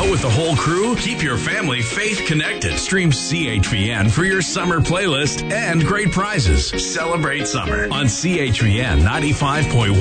out with the whole crew? Keep your family faith connected. Stream CHVN for your summer playlist and great prizes. Celebrate summer on CHVN 95.1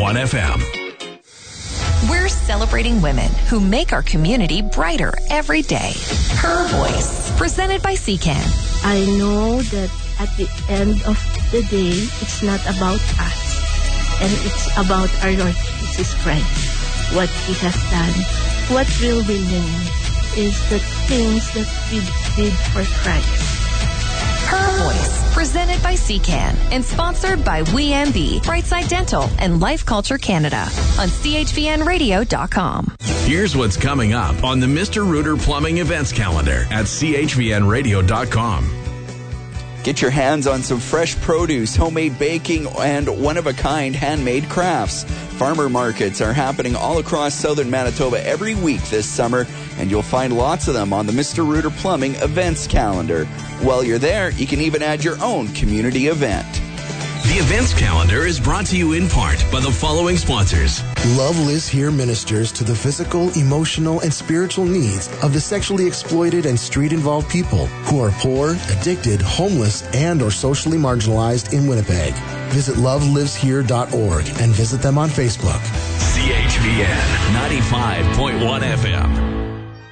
FM. We're celebrating women who make our community brighter every day. Her Voice, presented by CCAN. I know that at the end of the day, it's not about us, and it's about our Lord Jesus Christ. What He has done. What will remain is the things that we did for Christ. Her Voice, presented by CCAN and sponsored by WeMB, Brightside Dental, and Life Culture Canada on CHVNradio.com. Here's what's coming up on the Mr. Rooter Plumbing events calendar at CHVNradio.com. Get your hands on some fresh produce, homemade baking, and one-of-a-kind handmade crafts. Farmer markets are happening all across southern Manitoba every week this summer, and you'll find lots of them on the Mr. Rooter Plumbing events calendar. While you're there, you can even add your own community event. The events calendar is brought to you in part by the following sponsors. Love Lives Here ministers to the physical, emotional, and spiritual needs of the sexually exploited and street-involved people who are poor, addicted, homeless, and or socially marginalized in Winnipeg. Visit loveliveshere.org and visit them on Facebook. CHVN 95.1 FM.